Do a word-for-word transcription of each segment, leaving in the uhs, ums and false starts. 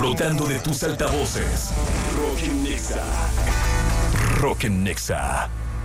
Disfrutando de tus altavoces. Rock en Nexa. Rock en Nexa.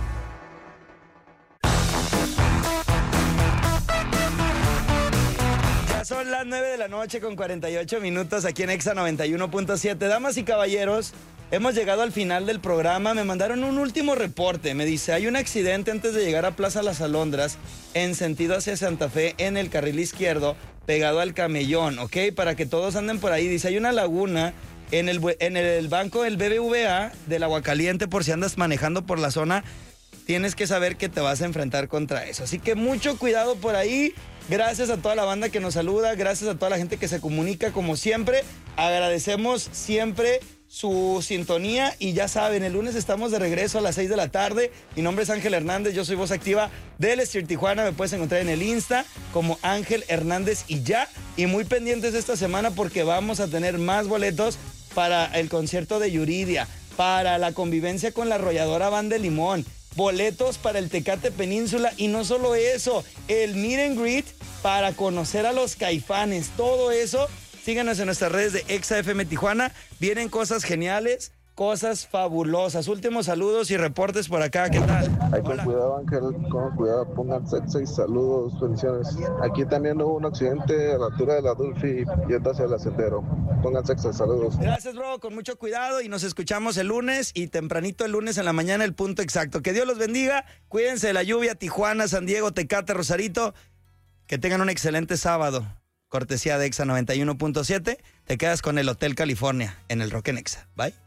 Son las nueve de la noche con cuarenta y ocho minutos aquí en Exa noventa y uno punto siete. Damas y caballeros, hemos llegado al final del programa. Me mandaron un último reporte. Me dice, hay un accidente antes de llegar a Plaza Las Alondras en sentido hacia Santa Fe en el carril izquierdo, pegado al Camellón, ¿ok? Para que todos anden por ahí. Dice, hay una laguna en el, en el banco del B B V A del Aguacaliente por si andas manejando por la zona. Tienes que saber que te vas a enfrentar contra eso. Así que mucho cuidado por ahí. Gracias a toda la banda que nos saluda, gracias a toda la gente que se comunica como siempre. Agradecemos siempre su sintonía y ya saben, el lunes estamos de regreso a las seis de la tarde. Mi nombre es Ángel Hernández, yo soy voz activa del Stir Tijuana. Me puedes encontrar en el Insta como Ángel Hernández y ya. Y muy pendientes esta semana porque vamos a tener más boletos para el concierto de Yuridia, para la convivencia con la arrolladora Banda de Limón, boletos para el Tecate Península y no solo eso, el meet and greet para conocer a los Caifanes, todo eso. Síganos en nuestras redes de Exa F M Tijuana, vienen cosas geniales, cosas fabulosas. Últimos saludos y reportes por acá, ¿qué tal? Hay con cuidado, Ángel, con cuidado, pongan sexo y saludos, bendiciones. Aquí también hubo un accidente a la altura de la Dulfi yendo hacia el Ascendero. Pongan sexo, saludos. Gracias, bro, con mucho cuidado y nos escuchamos el lunes y tempranito el lunes en la mañana, el punto exacto. Que Dios los bendiga, cuídense de la lluvia, Tijuana, San Diego, Tecate, Rosarito. Que tengan un excelente sábado. Cortesía de Exa noventa y uno punto siete. Te quedas con el Hotel California en el Rock en Exa. Bye.